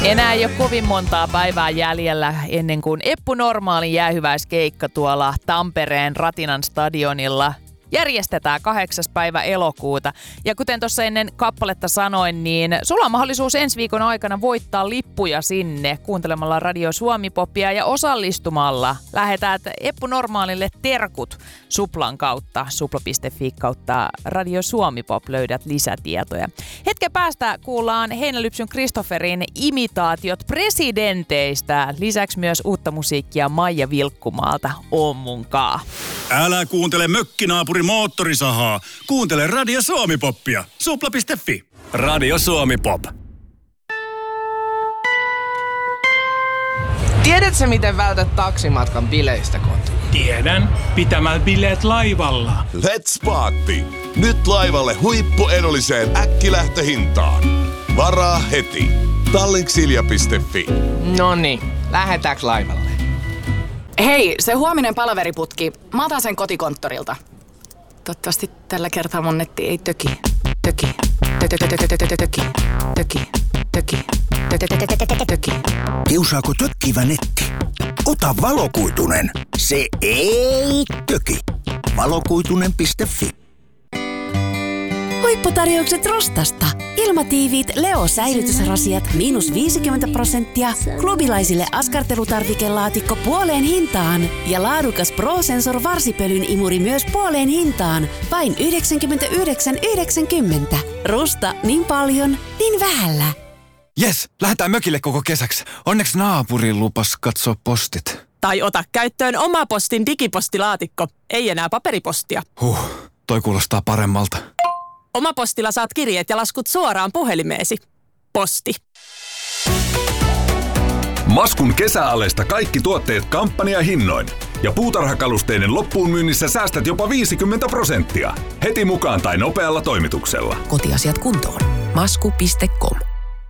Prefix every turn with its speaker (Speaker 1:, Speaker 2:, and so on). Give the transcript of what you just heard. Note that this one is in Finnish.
Speaker 1: Enää ei ole kovin montaa päivää jäljellä ennen kuin Eppu Normaalin jäähyväiskeikka tuolla Tampereen Ratinan stadionilla järjestetään 8. päivä elokuuta. Ja kuten tuossa ennen kappaletta sanoin, niin sulla on mahdollisuus ensi viikon aikana voittaa lippuja sinne kuuntelemalla Radio Suomi-popia ja osallistumalla. Lähetät Eppu Normaalille terkut Suplan kautta, supla.fi kautta Radio Suomi-pop löydät lisätietoja. Hetken päästä kuullaan Heinälypsyn Kristofferin imitaatiot presidenteistä. Lisäksi myös uutta musiikkia Maija Vilkkumaalta On munkaa.
Speaker 2: Älä kuuntele mökkinaapuri moottorisahaa. Kuuntele Radio Suomi-poppia. Supla.fi. Radio Suomi-pop.
Speaker 3: Tiedätkö, miten vältät taksimatkan bileistä kotiin?
Speaker 4: Tiedän. Pitämällä bileet laivalla.
Speaker 5: Let's party! Nyt laivalle huippuedulliseen äkkilähtöhintaan. Varaa heti. Tallinksilja.fi.
Speaker 3: Noniin, lähetäänkö laivalle?
Speaker 6: Hei, se huominen palaveriputki. Mä otan sen kotikonttorilta. Toivottavasti tällä kertaa mun netti ei töki.
Speaker 7: Kiusaako tökkivä netti? Ota valokuitunen. Se ei töki. Valokuitunen.fi.
Speaker 8: Huipputarjoukset Rostasta. Ilmatiiviit Leo-säilytysrasiat -50%, klubilaisille askartelutarvikelaatikko puoleen hintaan ja laadukas Pro-Sensor varsipölyn imuri myös puoleen hintaan. Vain 99,90. Rusta niin paljon, niin vähällä.
Speaker 9: Jes, lähdetään mökille koko kesäksi. Onneksi naapuri lupas katsoa postit.
Speaker 10: Tai ota käyttöön oma postin digipostilaatikko. Ei enää paperipostia.
Speaker 9: Toi kuulostaa paremmalta.
Speaker 10: Oma postilla saat kirjeet ja laskut suoraan puhelimeesi. Posti.
Speaker 11: Maskun kesäalesta kaikki tuotteet kampanjahinnoin. Ja puutarhakalusteiden loppuun myynnissä säästät jopa 50%. Heti mukaan tai nopealla toimituksella.
Speaker 12: Kotiasiat kuntoon. Masku.com